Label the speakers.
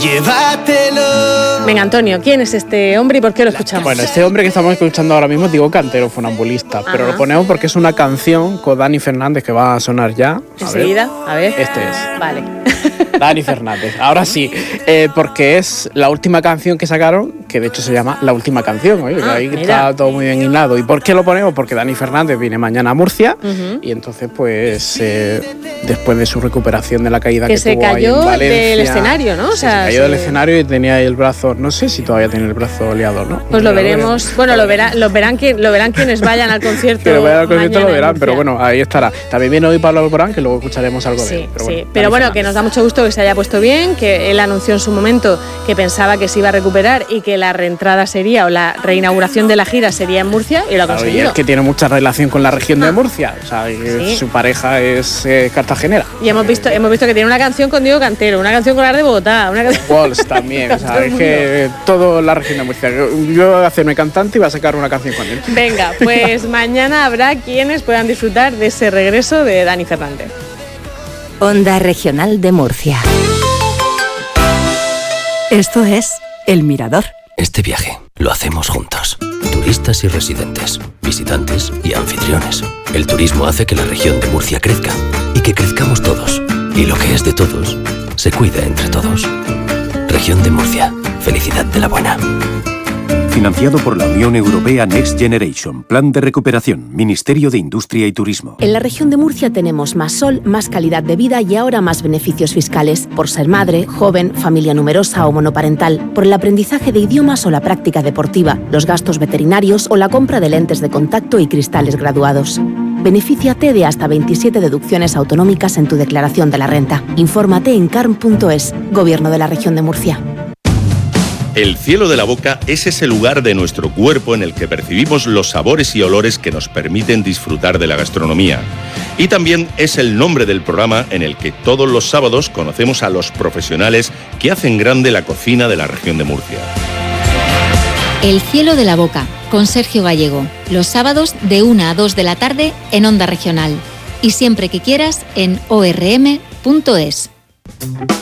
Speaker 1: Llévatelo.
Speaker 2: Venga, Antonio, ¿quién es este hombre y por qué lo escuchamos?
Speaker 3: Bueno, este hombre que estamos escuchando ahora mismo, digo cantero funambulista, pero lo ponemos porque es una canción con Dani Fernández que va a sonar ya.
Speaker 2: Enseguida, a ver.
Speaker 3: Este es.
Speaker 2: Vale.
Speaker 3: Dani Fernández, ahora sí, porque es la última canción que sacaron, que de hecho se llama La Última Canción, oye, que ahí
Speaker 2: mira.
Speaker 3: está todo muy bien hilado. ¿Y por qué lo ponemos? Porque Dani Fernández viene mañana a Murcia y entonces pues después de su recuperación de la caída que
Speaker 2: se
Speaker 3: tuvo ahí en
Speaker 2: cayó
Speaker 3: Valencia,
Speaker 2: del escenario, ¿no? O sea,
Speaker 3: se cayó del escenario y tenía ahí el brazo, no sé si todavía tiene el brazo liado, ¿no?
Speaker 2: Pues lo veremos, bueno, lo verán quienes vayan al concierto.
Speaker 3: Que lo vayan al concierto lo verán,
Speaker 2: en
Speaker 3: pero
Speaker 2: Murcia.
Speaker 3: bueno, ahí estará. También viene hoy Pablo Alborán, que luego escucharemos algo de él.
Speaker 2: Pero bueno, que nos da mucho gusto que se haya puesto bien, que él anunció en su momento que pensaba que se iba a recuperar y que la reentrada sería, o la reinauguración de la gira sería en Murcia, y lo ha
Speaker 3: Claro, y
Speaker 2: conseguido.
Speaker 3: es que tiene mucha relación con la región de Murcia, o sea,
Speaker 2: Sí.
Speaker 3: su pareja es cartagenera.
Speaker 2: Y hemos visto que tiene una canción con Diego Cantero, una canción con Ar de Bogotá, una canción...
Speaker 3: Walls también, o sea,
Speaker 2: Todo el
Speaker 3: es
Speaker 2: mundo.
Speaker 3: que toda la región de Murcia. Yo voy a hacerme cantante y voy a sacar una canción con él.
Speaker 2: Venga, pues mañana habrá quienes puedan disfrutar de ese regreso de Dani Fernández.
Speaker 4: Onda Regional de Murcia. Esto es El Mirador.
Speaker 5: Este viaje lo hacemos juntos. Turistas y residentes, visitantes y anfitriones. El turismo hace que la región de Murcia crezca y que crezcamos todos. Y lo que es de todos, se cuida entre todos. Región de Murcia. Felicidad de la buena.
Speaker 6: Financiado por la Unión Europea Next Generation, Plan de Recuperación, Ministerio de Industria y Turismo.
Speaker 7: En la región de Murcia tenemos más sol, más calidad de vida y ahora más beneficios fiscales por ser madre, joven, familia numerosa o monoparental, por el aprendizaje de idiomas o la práctica deportiva, los gastos veterinarios o la compra de lentes de contacto y cristales graduados. Benefíciate de hasta 27 deducciones autonómicas en tu declaración de la renta. Infórmate en carm.es, Gobierno de la Región de Murcia.
Speaker 8: El cielo de la boca es ese lugar de nuestro cuerpo en el que percibimos los sabores y olores que nos permiten disfrutar de la gastronomía. Y también es el nombre del programa en el que todos los sábados conocemos a los profesionales que hacen grande la cocina de la región de Murcia.
Speaker 9: El cielo de la boca, con Sergio Gallego. Los sábados de 1 a 2 de la tarde en Onda Regional. Y siempre que quieras en orm.es.